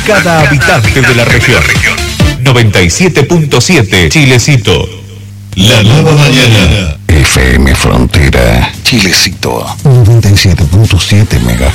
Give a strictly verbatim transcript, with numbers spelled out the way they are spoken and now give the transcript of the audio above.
cada habitante de la región. noventa y siete punto siete Chilecito. La nueva mañana. F M Frontera, Chilecito. noventa y siete punto siete Mega.